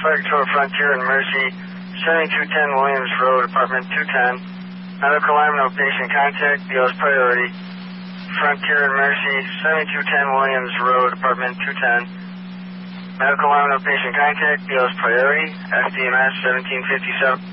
Fire Control Frontier and Mercy, 7210 Williams Road, apartment 210. Medical alarm, no patient contact, BLS priority. Frontier and Mercy, 7210 Williams Road, apartment 210. Medical alarm, no patient contact, BLS priority. FDMS 1757.